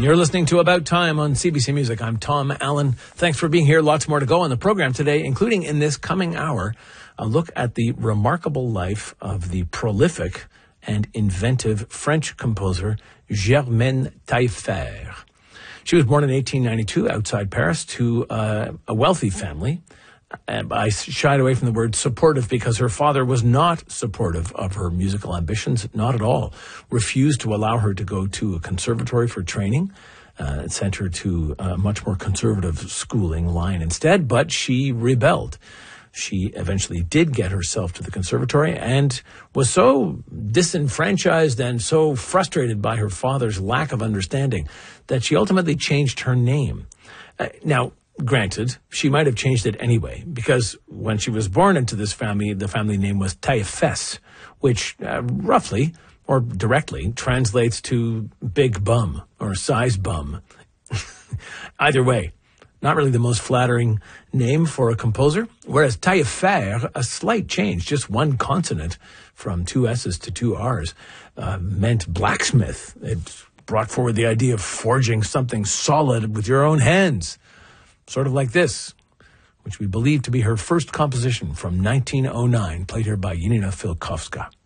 You're listening to About Time on CBC Music. I'm Tom Allen. Thanks for being here. Lots more to go on the program today, including in this coming hour, a look at the remarkable life of the prolific and inventive French composer Germaine Taillefer. She was born in 1892 outside Paris to a wealthy family. I shied away from the word supportive because her father was not supportive of her musical ambitions, not at all. Refused to allow her to go to a conservatory for training. Sent her to a much more conservative schooling line instead, but she rebelled. She eventually did get herself to the conservatory and was so disenfranchised and so frustrated by her father's lack of understanding that she ultimately changed her name. Now, granted, she might have changed it anyway, because when she was born into this family, the family name was Taillefesse, which roughly or directly translates to big bum or size bum. Either way, not really the most flattering name for a composer, whereas Taillefer, a slight change, just one consonant from two S's to two R's, meant blacksmith. It brought forward the idea of forging something solid with your own hands. Sort of like this, which we believe to be her first composition from 1909, played here by Janina Filkowska.